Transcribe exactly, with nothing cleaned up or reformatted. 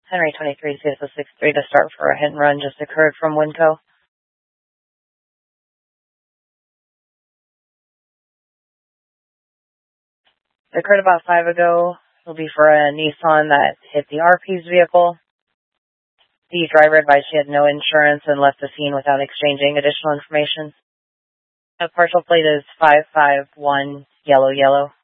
Henry twenty-three C S O six three to start for a hit and run just occurred from Winco. It occurred about five ago. It'll be for a Nissan that hit the R P's vehicle. The driver advised she had no insurance and left the scene without exchanging additional information. The partial plate is five five one yellow yellow.